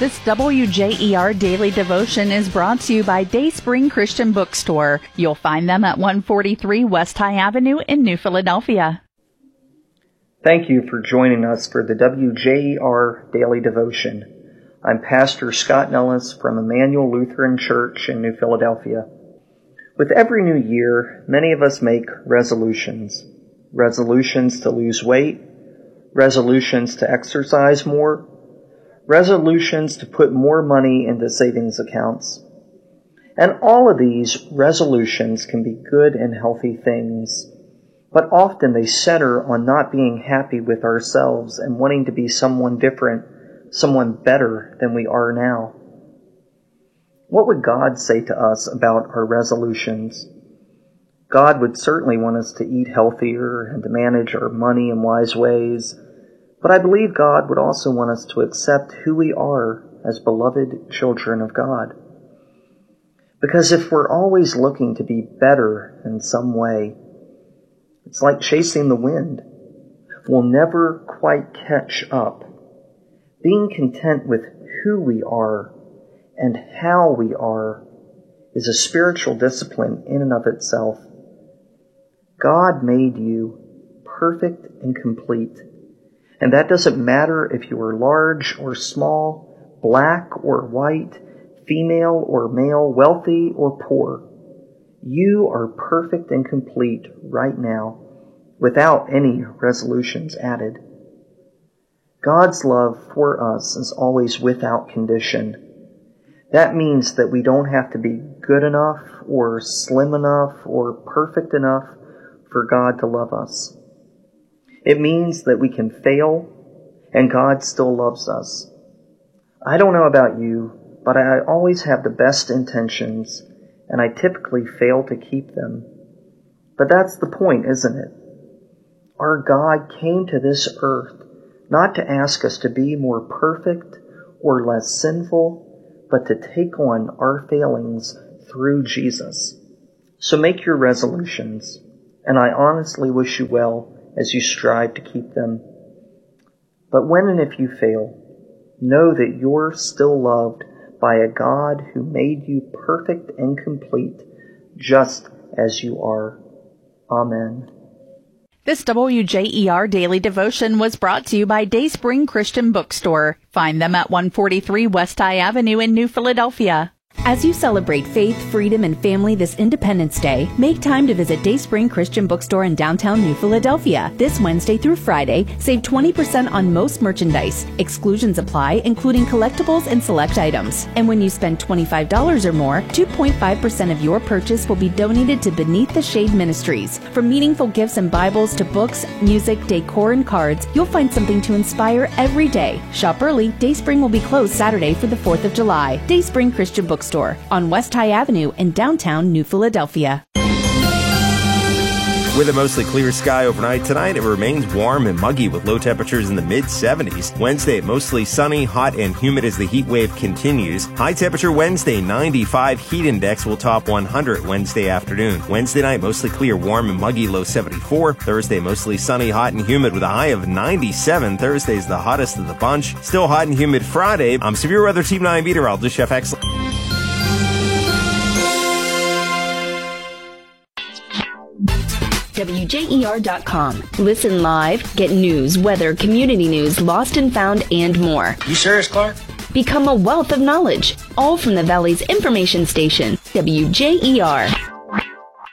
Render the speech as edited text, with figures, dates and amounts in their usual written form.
This WJER Daily Devotion is brought to you by Dayspring Christian Bookstore. You'll find them at 143 West High Avenue in New Philadelphia. Thank you for joining us for the WJER Daily Devotion. I'm Pastor Scott Nellis from Emmanuel Lutheran Church in New Philadelphia. With every new year, many of us make resolutions. Resolutions to lose weight, resolutions to exercise more, resolutions to put more money into savings accounts. And all of these resolutions can be good and healthy things, but often they center on not being happy with ourselves and wanting to be someone different, someone better than we are now. What would God say to us about our resolutions? God would certainly want us to eat healthier and to manage our money in wise ways, but I believe God would also want us to accept who we are as beloved children of God. Because if we're always looking to be better in some way, it's like chasing the wind. We'll never quite catch up. Being content with who we are and how we are is a spiritual discipline in and of itself. God made you perfect and complete. And that doesn't matter if you are large or small, black or white, female or male, wealthy or poor. You are perfect and complete right now, without any resolutions added. God's love for us is always without condition. That means that we don't have to be good enough or slim enough or perfect enough for God to love us. It means that we can fail and God still loves us. I don't know about you, but I always have the best intentions and I typically fail to keep them. But that's the point, isn't it? Our God came to this earth not to ask us to be more perfect or less sinful, but to take on our failings through Jesus. So make your resolutions, and I honestly wish you well as you strive to keep them. But when and if you fail, know that you're still loved by a God who made you perfect and complete, just as you are. Amen. This WJER Daily Devotion was brought to you by Dayspring Christian Bookstore. Find them at 143 West High Avenue in New Philadelphia. As you celebrate faith, freedom, and family this Independence Day, make time to visit Dayspring Christian Bookstore in downtown New Philadelphia. This Wednesday through Friday, save 20% on most merchandise. Exclusions apply, including collectibles and select items. And when you spend $25 or more, 2.5% of your purchase will be donated to Beneath the Shade Ministries. From meaningful gifts and Bibles to books, music, decor, and cards, you'll find something to inspire every day. Shop early. Dayspring will be closed Saturday for the 4th of July. Dayspring Christian Bookstore on West High Avenue in downtown New Philadelphia. With a mostly clear sky overnight tonight, it remains warm and muggy with low temperatures in the mid-70s. Wednesday, mostly sunny, hot, and humid as the heat wave continues. High temperature Wednesday, 95. Heat index will top 100 Wednesday afternoon. Wednesday night, mostly clear, warm, and muggy, low 74. Thursday, mostly sunny, hot, and humid with a high of 97. Thursday's the hottest of the bunch. Still hot and humid Friday. I'm Severe Weather Team 9 meteorologist Chef X. WJER.com. Listen live, get news, weather, community news, lost and found, and more. You serious, Clark? Become a wealth of knowledge, all from the Valley's information station, WJER.